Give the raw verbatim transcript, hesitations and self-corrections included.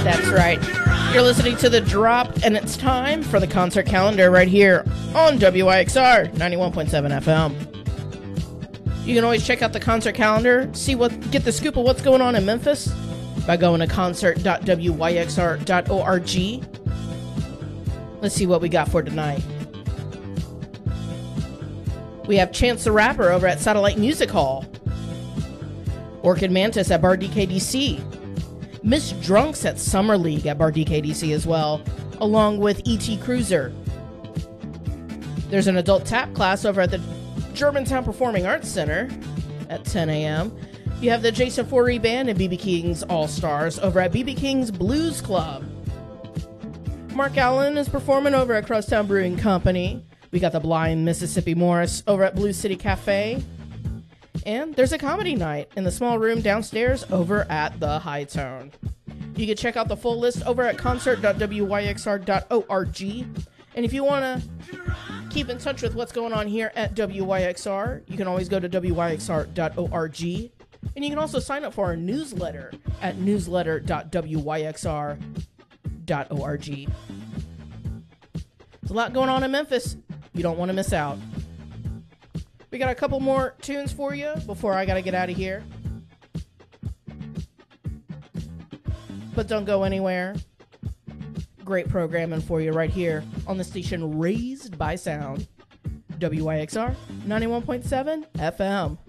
That's right. You're listening to The Drop, and it's time for the concert calendar right here on W Y X R ninety-one point seven F M. You can always check out the concert calendar, see what, get the scoop of what's going on in Memphis by going to concert dot w y x r dot org. Let's see what we got for tonight. We have Chance the Rapper over at Satellite Music Hall. Orchid Mantis at Bar D K D C. Miss Drunks at Summer League at Bar D K D C as well, along with E T Cruiser. There's an adult tap class over at the Germantown Performing Arts Center at ten a.m. You have the Jason Forey Band and B B King's All-Stars over at B B King's Blues Club. Mark Allen is performing over at Crosstown Brewing Company. We got the Blind Mississippi Morris over at Blue City Cafe. And there's a comedy night in the small room downstairs over at the High Tone. You can check out the full list over at concert dot w y x r dot org. And if you want to keep in touch with what's going on here at W Y X R, you can always go to w y x r dot org. And you can also sign up for our newsletter at newsletter dot w y x r dot org. There's a lot going on in Memphis. You don't want to miss out. We got a couple more tunes for you before I got to get out of here. But don't go anywhere. Great programming for you right here on the station Raised by Sound. W Y X R ninety-one point seven F M.